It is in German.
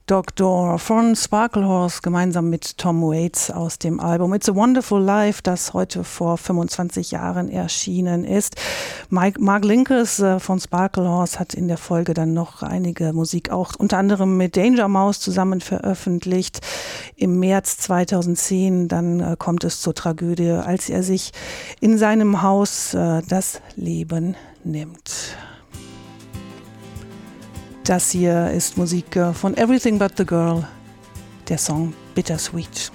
Doctor von Sparklehorse gemeinsam mit Tom Waits aus dem Album It's a Wonderful Life, das heute vor 25 Jahren erschienen ist. Mark Linkous von Sparklehorse hat in der Folge dann noch einige Musik auch unter anderem mit Danger Mouse zusammen veröffentlicht. Im März 2010 dann kommt es zur Tragödie, als er sich in seinem Haus das Leben nimmt. Das hier ist Musik von Everything But the Girl, der Song Bittersweet.